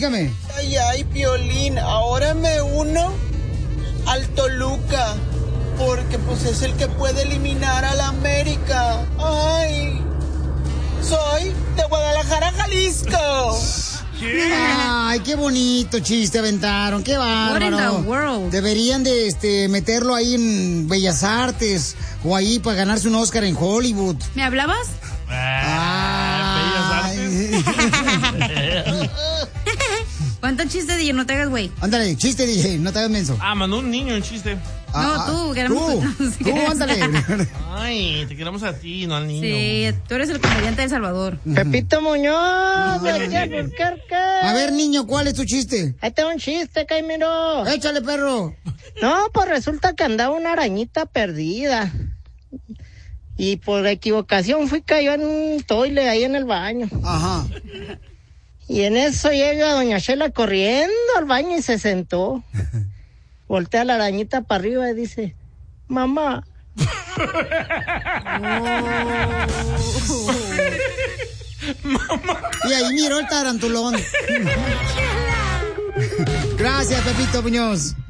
dígame. Ay, Piolín, ahora me uno al Toluca, porque pues es el que puede eliminar a la América. Ay, soy de Guadalajara, Jalisco. ¿Qué? Ay, qué bonito chiste aventaron, qué bárbaro. What in the world? Deberían de meterlo ahí en Bellas Artes o ahí para ganarse un Oscar en Hollywood. ¿Me hablabas? Bellas Artes. ¿Cuánto chiste, DJ? No te hagas, güey. Ándale, chiste, DJ, no te hagas menso. Mandó un niño un chiste. No, tú, queremos... Tú, ándale. Ay, te queremos a ti, no al niño. Sí, tú eres el comediante de El Salvador. Pepito Muñoz, de aquí a Albuquerque. A ver, niño, ¿cuál es tu chiste? Ahí tengo un chiste, Caimiro. Échale, perro. No, pues resulta que andaba una arañita perdida. Y por equivocación cayó en un toile ahí en el baño. Ajá. Y en eso llega doña Shela corriendo al baño y se sentó. Voltea la arañita para arriba y dice, mamá. Y ahí miró el tarantulón. Gracias, Pepito Muñoz.